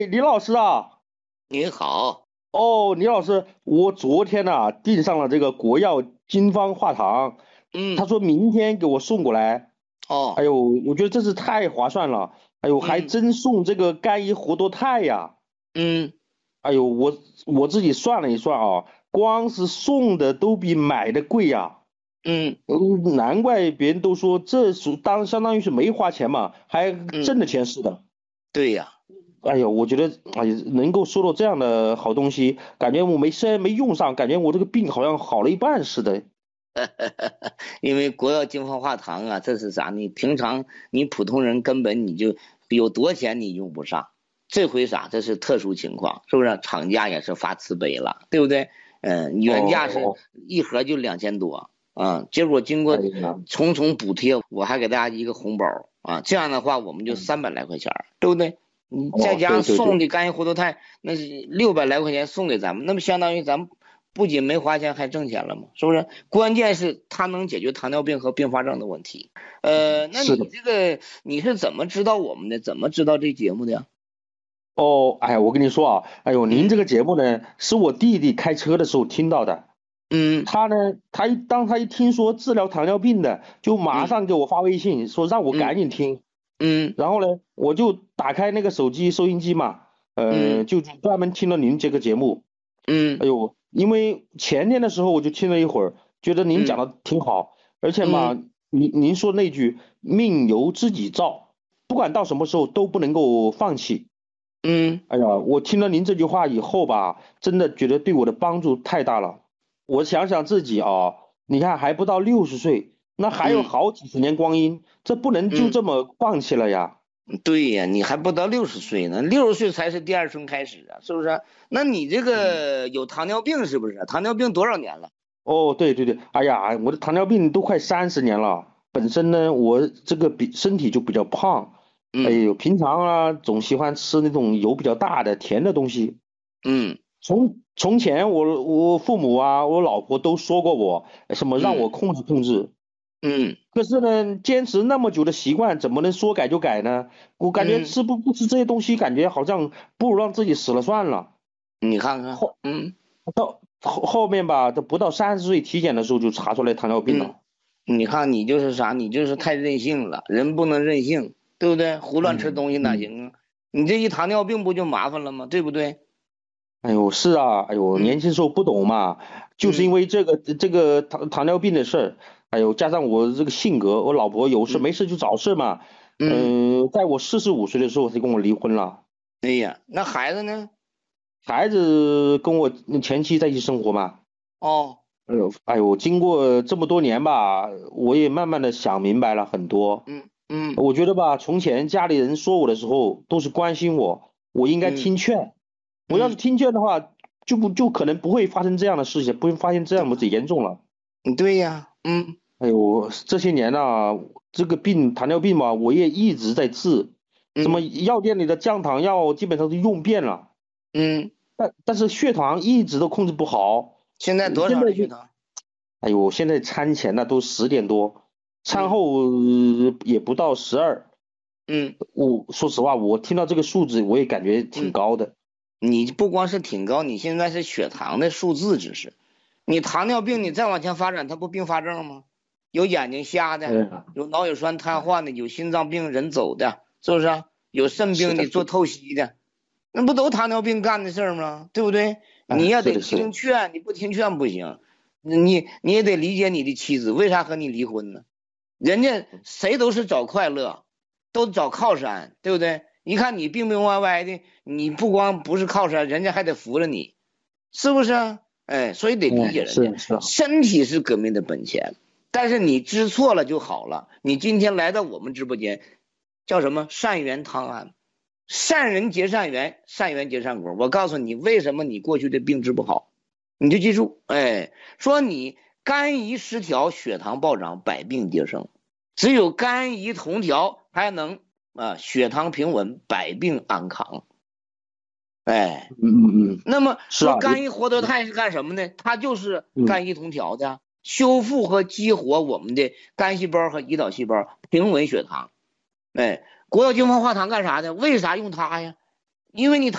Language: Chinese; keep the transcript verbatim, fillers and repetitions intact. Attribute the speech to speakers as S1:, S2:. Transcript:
S1: 李老师啊，
S2: 你好。
S1: 哦，李老师，我昨天呐、订上了这个国药金方化糖，他
S2: 嗯。
S1: 说明天给我送过来。哎
S2: 哦。
S1: 呦，我觉得真是太划算了。哎呦，还
S2: 嗯。
S1: 真送这个干邑活多肽呀。
S2: 嗯。
S1: 哎呦，我我自己算了一算啊，光是送的都比买的贵呀。
S2: 嗯。
S1: 嗯，难怪别人都说这属当相当于是没花钱嘛，还
S2: 嗯。
S1: 挣了钱似的。
S2: 对呀。
S1: 哎呦，我觉得哎呀，能够收到这样的好东西，感觉我没虽然没用上，感觉我这个病好像好了一半似的。
S2: 因为国药精华化糖啊，这是啥呢？平常你普通人根本你就有多钱你用不上，这回啥？这是特殊情况，是不是？厂家也是发慈悲了，对不对？嗯，原价是
S1: 哦，
S2: 一盒就两千多啊，结果经过
S1: 哎呀，
S2: 重重补贴，我还给大家一个红包啊，这样的话我们就
S1: 嗯，
S2: 三百来块钱儿，对不对？你再
S1: 哦，
S2: 加上
S1: 对对对，
S2: 送的干邑活动肽，那是六百来块钱送给咱们，那么相当于咱们不仅没花钱，还挣钱了嘛，是不是？关键是它能解决糖尿病和并发症的问题。呃，那
S1: 是的。
S2: 你这个你是怎么知道我们的？怎么知道这节目的呀？
S1: 哦，哎呀，我跟你说啊，哎呦，您这
S2: 嗯。
S1: 个节目呢，是我弟弟开车的时候听到的。
S2: 嗯。
S1: 他呢，他一当他一听说治疗糖尿病的，就马
S2: 嗯。
S1: 上给我发微信说让我
S2: 嗯。
S1: 赶紧听。
S2: 嗯。
S1: 然后呢，我就打开那个手机收音机嘛，呃，
S2: 嗯。
S1: 就专门听了您这个节目。
S2: 嗯。
S1: 哎呦，因为前天的时候我就听了一会儿，觉得您讲
S2: 嗯。
S1: 的挺好，而且
S2: 嗯。
S1: 嘛，您您说那句命由自己造，不管到什么时候都不能够放弃。
S2: 嗯。
S1: 哎呀，我听了您这句话以后吧，真的觉得对我的帮助太大了。我想想自己啊，你看还不到六十岁，那还有
S2: 嗯。
S1: 好几十年光阴，这不能就
S2: 嗯。
S1: 这么放弃了呀。
S2: 对呀，你还不到六十岁呢，六十岁才是第二春开始啊，是不是？那你这
S1: 嗯，
S2: 个有糖尿病是不是？糖尿病多少年了？
S1: 哦，对对对，哎呀，我的糖尿病都快三十年了。本身呢，我这个比身体就比较胖，哎
S2: 嗯。
S1: 呦，平常啊总喜欢吃那种油比较大的甜的东西。
S2: 嗯。
S1: 从从前我我父母啊，我老婆都说过我什么让
S2: 嗯。
S1: 我控制控制，
S2: 嗯。
S1: 可是呢，坚持那么久的习惯，怎么能说改就改呢？我感觉
S2: 嗯。
S1: 吃不不吃这些东西，感觉好像不如让自己死了算了。
S2: 你看看。
S1: 后
S2: 嗯。
S1: 到后后面吧，都不到三十岁体检的时候就查出来糖尿病
S2: 嗯。
S1: 了。
S2: 你看你就是啥？你就是太任性了，人不能任性，对不对？胡乱吃东西哪
S1: 嗯嗯，
S2: 行啊？你这一糖尿病不就麻烦了吗？对不对？
S1: 哎呦，是啊，哎呦，
S2: 嗯。
S1: 年轻时候不懂嘛，就是因
S2: 嗯。
S1: 为这个这个糖糖尿病的事儿，哎呦，加上我这个性格，我老婆有事
S2: 嗯。
S1: 没事就找事嘛。
S2: 嗯。
S1: 嗯、在我四十五岁的时候，她跟我离婚了。
S2: 哎呀，那孩子呢？
S1: 孩子跟我前妻在一起生活嘛。
S2: 哦。
S1: 哎呦，哎呦，经过这么多年吧，我也慢慢的想明白了很多。
S2: 嗯。嗯。
S1: 我觉得吧，从前家里人说我的时候都是关心我，我应该
S2: 嗯。
S1: 听劝。我要是
S2: 嗯。
S1: 听劝的话，就不就可能不会发生这样的事情，不会发现这样子严重了。
S2: 对对呀。嗯。
S1: 哎呦，这些年呐、这个病糖尿病嘛，我也一直在治，什么
S2: 嗯。
S1: 药店里的降糖药基本上都用遍了，
S2: 嗯。
S1: 但但是血糖一直都控制不好。
S2: 现在多
S1: 现在就
S2: 少了血糖？
S1: 哎呦，现在餐前呢都十点多，餐
S2: 嗯。
S1: 后呃也不到十二。
S2: 嗯。
S1: 我说实话，我听到这个数字，我也感觉挺
S2: 嗯。
S1: 高的。
S2: 你不光是挺高，你现在是血糖的数字只是，你糖尿病你再往前发展，它不并发症吗？有眼睛瞎的，
S1: 嗯，
S2: 有脑血栓瘫痪的，有心脏病人走的，是不是啊？有肾
S1: 是的，
S2: 病的做
S1: 是的，
S2: 透析的，那不都糖尿病干的事儿吗？对不对？你
S1: 哎，
S2: 要得
S1: 是的，是的，
S2: 听劝，你不听劝不行。你你也得理解你的妻子为啥和你离婚呢？人家谁都是找快乐，都找靠山，对不对？一看你病病歪歪的，你不光不是靠山，人家还得扶着你，是不是啊？哎，所以得理解
S1: 哎，
S2: 人家，
S1: 是是啊，
S2: 身体是革命的本钱，但是你知错了就好了。你今天来到我们直播间，叫什么？善缘汤安，善人结善缘，善缘结善果。我告诉你，为什么你过去的病治不好，你就记住，哎，说你肝胰失调，血糖暴涨，百病皆生。只有肝胰同调，才能啊血糖平稳，百病安康。哎，
S1: 嗯嗯嗯，
S2: 那么
S1: 是啊，
S2: 说肝胰活得肽是干什么呢？它就是
S1: 嗯，
S2: 肝胰同调的，修复和激活我们的肝细胞和胰岛细胞，平稳血糖。哎，国药精华化糖干啥的？为啥用它呀？因为你